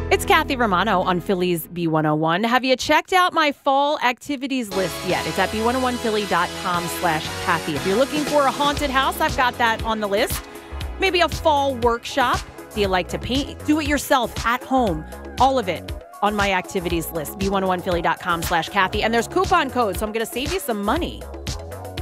It's Kathy Romano on Philly's B101. Have you checked out my fall activities list yet? It's at b101philly.com/Kathy. If you're looking for a haunted house, I've got that on the list. Maybe a fall workshop. Do you like to paint? Do it yourself at home. All of it on my activities list, b101philly.com/Kathy. And there's coupon codes, so I'm going to save you some money.